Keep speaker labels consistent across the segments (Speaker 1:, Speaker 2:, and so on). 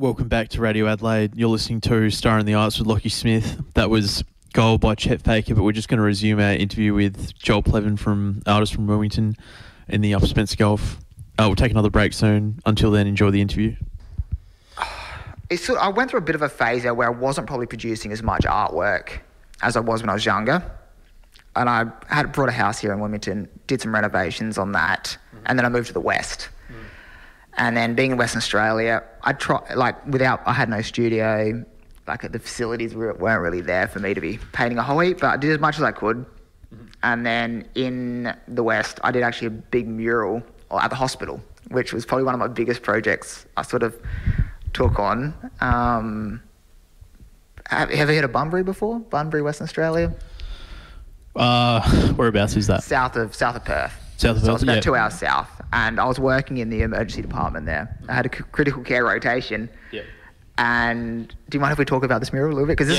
Speaker 1: Welcome back to Radio Adelaide. You're listening to Star in the Arts with Lockie Smith. That was Goal by Chet Faker, but we're just going to resume our interview with Joel Plevin, artist from Wilmington in the Upper Spencer Gulf. We'll take another break soon. Until then, enjoy the interview.
Speaker 2: I went through a bit of a phase there where I wasn't probably producing as much artwork as I was when I was younger. And I had brought a house here in Wilmington, did some renovations on that, and then I moved to the West. And then being in Western Australia, I had no studio, the facilities weren't really there for me to be painting a whole heap, but I did as much as I could. And then in the West, I did actually a big mural at the hospital, which was probably one of my biggest projects I sort of took on. Have you heard of Bunbury before? Bunbury, Western Australia?
Speaker 1: Whereabouts is that?
Speaker 2: South of Perth.
Speaker 1: South of Perth,
Speaker 2: it's about 2 hours south. And I was working in the emergency department there. I had a critical care rotation.
Speaker 1: Yeah.
Speaker 2: And do you mind if we talk about this mural a little bit? Because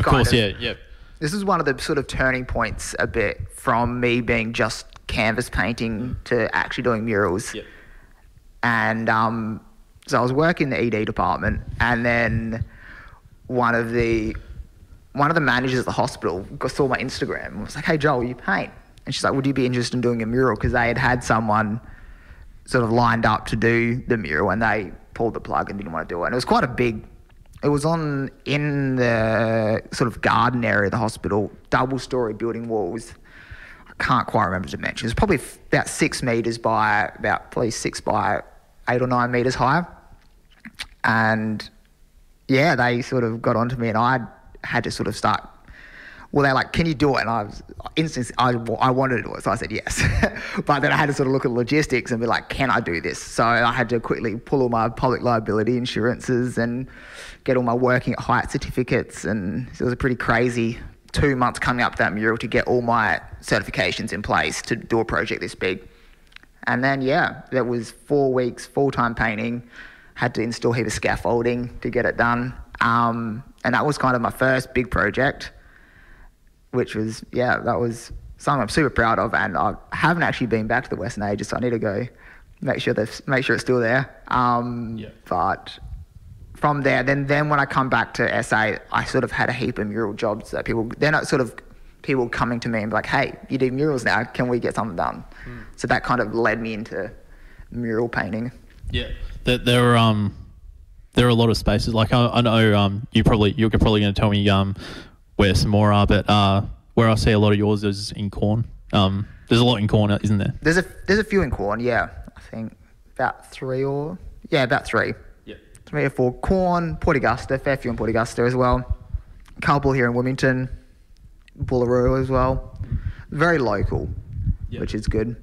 Speaker 2: this is one of the sort of turning points a bit from me being just canvas painting to actually doing murals.
Speaker 1: Yep.
Speaker 2: And so I was working in the ED department, and then one of the managers at the hospital saw my Instagram and was like, "Hey Joel, you paint?" And she's like, "Would you be interested in doing a mural?" Because they had someone sort of lined up to do the mural, and they pulled the plug and didn't want to do it. And it was quite a big. It was in the sort of garden area of the hospital, double-story building walls. I can't quite remember the dimensions. It was probably about 6 meters by probably 6 by 8 or 9 meters high. And yeah, they sort of got onto me, and I had to sort of start. Well, they're like, "Can you do it?" And I wanted to do it, so I said yes. But then I had to sort of look at logistics and be like, "Can I do this?" So I had to quickly pull all my public liability insurances and get all my working at height certificates. And it was a pretty crazy 2 months coming up to that mural to get all my certifications in place to do a project this big. And then, that was 4 weeks full-time painting. Had to install a heap of scaffolding to get it done. And that was kind of my first big project, which was, that was something I'm super proud of. And I haven't actually been back to the Western Ages, so I need to go make sure it's still there. But from there, then when I come back to SA, I sort of had a heap of mural jobs that people coming to me and be like, "Hey, you do murals now, can we get something done?" So that kind of led me into mural painting.
Speaker 1: Yeah, there are a lot of spaces. Like I know you're probably going to tell me where some more are, but where I see a lot of yours is in Corn. There's a lot in Corn, isn't there?
Speaker 2: There's a few in Corn, yeah. I think about three. Yeah. 3 or 4. Corn, Port Augusta, fair few in Port Augusta as well. Couple here in Wilmington, Bullaroo as well. Very local, which is good.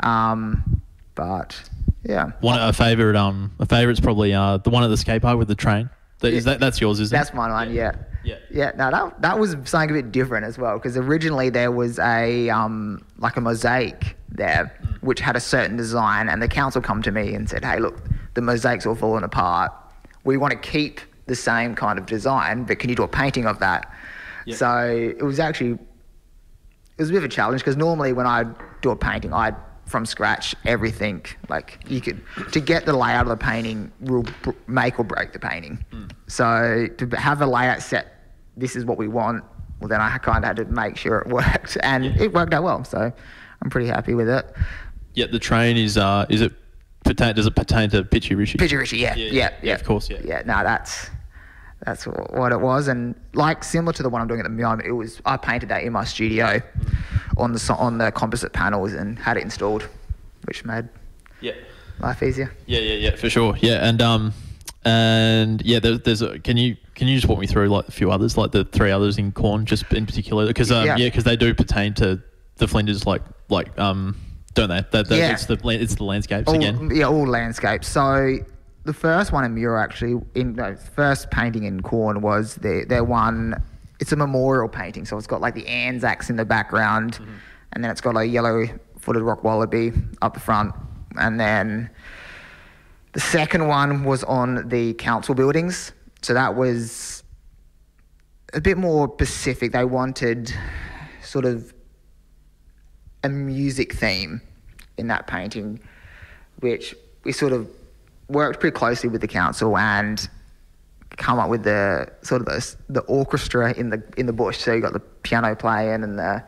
Speaker 2: But yeah.
Speaker 1: A favourite's probably the one at the skate park with the train. That's yours, isn't it?
Speaker 2: That's my one, yeah. Yeah, no, that was something a bit different as well, because originally there was a mosaic there, which had a certain design, and the council come to me and said, "Hey, look, the mosaic's all falling apart. We want to keep the same kind of design, but can you do a painting of that?" Yep. So it was a bit of a challenge, because normally when I do a painting, from scratch everything, to get the layout of the painting will make or break the painting. So to have a layout set, this is what we want, well then I kind of had to make sure it worked, and it worked out well, so I'm pretty happy with it.
Speaker 1: Yeah, the train does it pertain to Pitchy Ritchie?
Speaker 2: Pitchy Ritchie, yeah,
Speaker 1: of course, yeah.
Speaker 2: Yeah, no, that's what it was, and similar to the one I'm doing at the moment, I painted that in my studio on the composite panels and had it installed, which made life easier.
Speaker 1: Yeah, for sure. Yeah, and there's can you just walk me through a few others, like the 3 others in Corn, just in particular, because because they do pertain to the Flinders, don't they? It's the landscapes again.
Speaker 2: Yeah, all landscapes. So the first one in mural, actually, first painting in Corn was their one. It's a memorial painting, so it's got the Anzacs in the background, and then it's got a yellow-footed rock wallaby up the front, and then the second one was on the council buildings. So that was a bit more specific. They wanted sort of a music theme in that painting, which we sort of worked pretty closely with the council, and come up with the sort of the orchestra in the bush. So you got the piano playing and the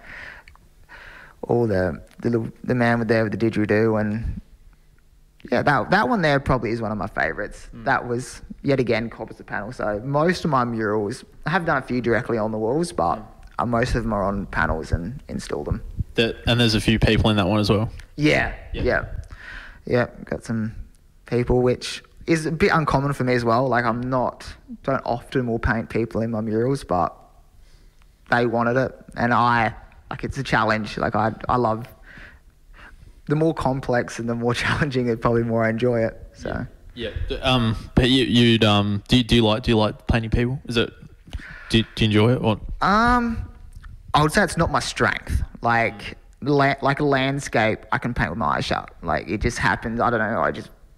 Speaker 2: man with the didgeridoo, and yeah, that one there probably is one of my favourites. That was yet again composite panel. So most of my murals, I have done a few directly on the walls, but most of them are on panels and installed them.
Speaker 1: And there's a few people in that one as well.
Speaker 2: Yeah. Got some people, which is a bit uncommon for me as well. Like don't often will paint people in my murals, but they wanted it, and it's a challenge. Like I love the more complex and the more challenging, the probably more I enjoy it. So
Speaker 1: yeah. But you'd do you like painting people? Do you enjoy it? Or?
Speaker 2: I would say it's not my strength. Like a landscape, I can paint with my eyes shut. Like it just happens. I don't know.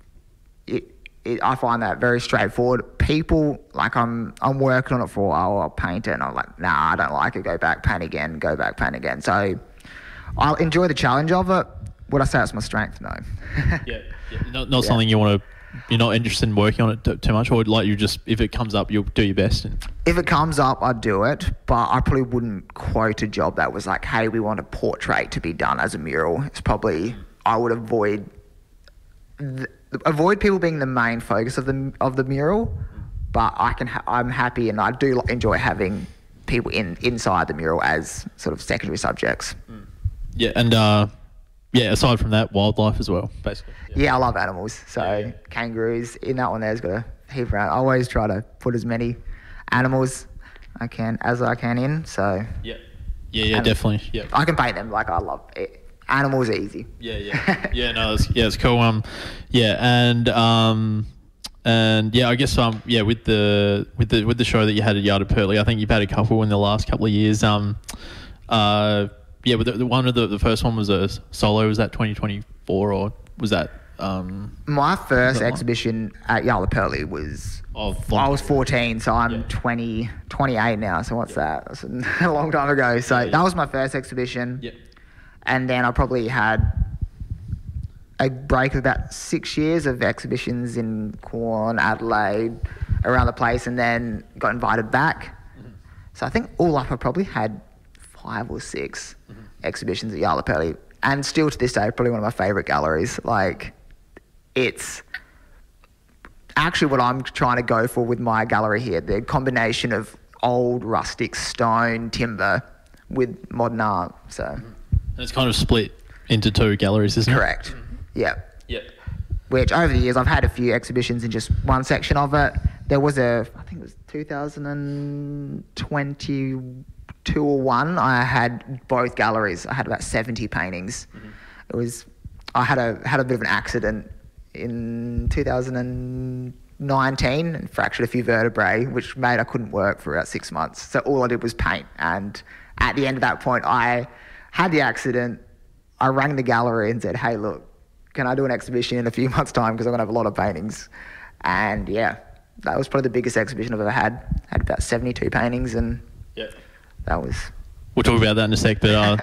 Speaker 2: I find that very straightforward. People, like I'm working on it for a while, I'll paint it and I'm like, nah, I don't like it, go back, paint again, go back, paint again. So I'll enjoy the challenge of it. Would I say it's my strength? No.
Speaker 1: Not something you're not interested in working on it too much, or like if it comes up, you'll do your best?
Speaker 2: If it comes up, I'd do it, but I probably wouldn't quote a job that was like, hey, we want a portrait to be done as a mural. It's probably, I would avoid people being the main focus of the mural, but I'm happy, and I do enjoy having people inside the mural as sort of secondary subjects.
Speaker 1: Yeah, and aside from that, wildlife as well, basically.
Speaker 2: Yeah, I love animals. So kangaroos in that one there's got a heap around. I always try to put as many animals as I can in. So
Speaker 1: yeah, definitely. Yeah,
Speaker 2: I can paint them. Like I love it. Animals are easy.
Speaker 1: It's cool. And I guess with the show that you had at Yard of Purley, I think you've had a couple in the last couple of years. But the first one was a solo. Was that 2024 or was that?
Speaker 2: My first exhibition at Yard of Purley was. I was 14, so I'm 28 now. So what's that? That's a long time ago. So that was my first exhibition. Yeah. And then I probably had a break of about 6 years of exhibitions in Quorn, Adelaide, around the place, and then got invited back. So I think all up I probably had 5 or 6 exhibitions at Yard of Purley, and still to this day probably one of my favourite galleries. Like it's actually what I'm trying to go for with my gallery here, the combination of old rustic stone timber with modern art. So.
Speaker 1: And it's kind of split into 2 galleries, isn't it?
Speaker 2: Correct. Yeah.
Speaker 1: Yeah.
Speaker 2: Which over the years I've had a few exhibitions in just one section of it. There was I think it was 2022 or 1. I had both galleries. I had about 70 paintings. I had a bit of an accident in 2019 and fractured a few vertebrae, which made I couldn't work for about 6 months. So all I did was paint. And at the end of that point, I had the accident. I rang the gallery and said, hey, look, can I do an exhibition in a few months' time because I'm going to have a lot of paintings? And yeah, that was probably the biggest exhibition I've ever had. Had about 72 paintings, and that was...
Speaker 1: We'll talk about that in a sec, but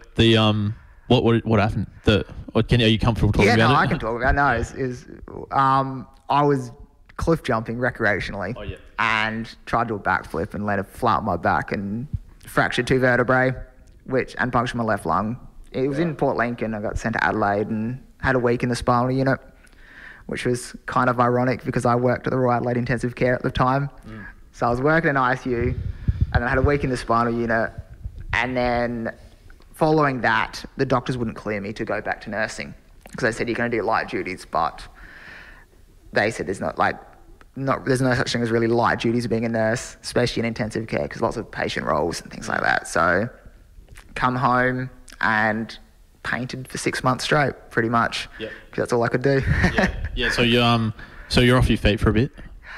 Speaker 1: what happened? Are you comfortable talking about it?
Speaker 2: Yeah, I can talk about it. No, I was cliff jumping recreationally and tried to do a backflip and landed flat on my back and fractured 2 vertebrae. And punctured my left lung. It was in Port Lincoln. I got sent to Adelaide and had a week in the spinal unit, which was kind of ironic because I worked at the Royal Adelaide Intensive Care at the time. So I was working in ICU, and then I had a week in the spinal unit. And then following that, the doctors wouldn't clear me to go back to nursing because they said you're going to do light duties, but they said there's no such thing as really light duties of being a nurse, especially in intensive care, because lots of patient roles and things like that. So come home and painted for 6 months straight, pretty much, because that's all I could do.
Speaker 1: So you're off your feet for a bit.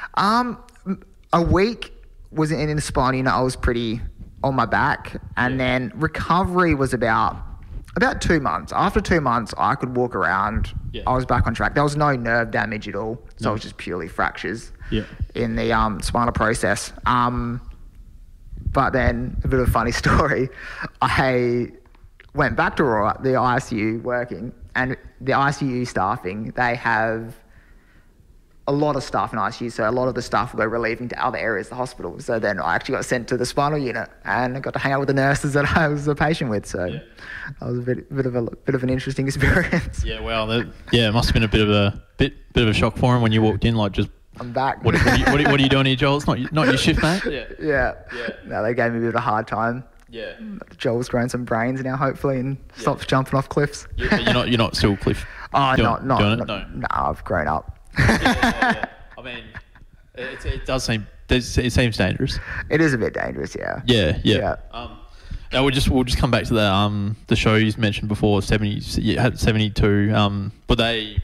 Speaker 2: A week was in the spinal unit. I was pretty on my back, and then recovery was about 2 months. After 2 months, I could walk around. I was back on track. There was no nerve damage at all, so it was just purely fractures in the spinal process. But then, a bit of a funny story, I went back to the ICU working, and the ICU staffing, they have a lot of staff in ICU, so a lot of the staff will go relieving to other areas of the hospital. So then I actually got sent to the spinal unit and I got to hang out with the nurses that I was a patient with. So that was a bit of an interesting experience.
Speaker 1: Yeah, well, it must have been a bit of a shock for him when you walked in, like just.
Speaker 2: I'm back.
Speaker 1: What are you doing here, Joel? It's not your shift, mate.
Speaker 2: Yeah. No, they gave me a bit of a hard time.
Speaker 1: Yeah.
Speaker 2: Joel's grown some brains now, hopefully, and stops jumping off cliffs.
Speaker 1: You're not still Cliff.
Speaker 2: No, I've grown up.
Speaker 1: I mean, it does seem. It seems dangerous.
Speaker 2: It is a bit dangerous, yeah.
Speaker 1: Yeah. Now we'll just come back to the show you mentioned before. 72. Were they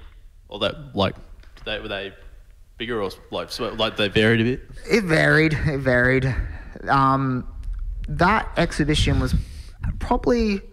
Speaker 1: bigger or like they varied a bit?
Speaker 2: It varied. That exhibition was probably